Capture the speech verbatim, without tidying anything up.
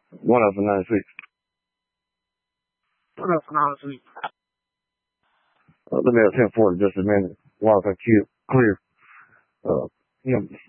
One up for ninety-six. One up for ninety-six. Uh, let me have ten forty just a minute while I can clear. Uh, you know,